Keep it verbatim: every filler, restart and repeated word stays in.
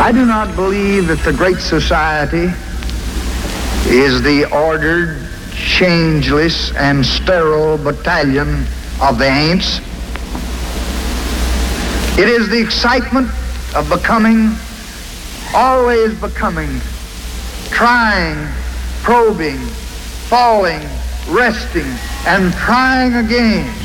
I do not believe that the great society is the ordered, changeless, and sterile battalion of the ants. It is the excitement of becoming, always becoming, trying, probing, falling, resting, and trying again.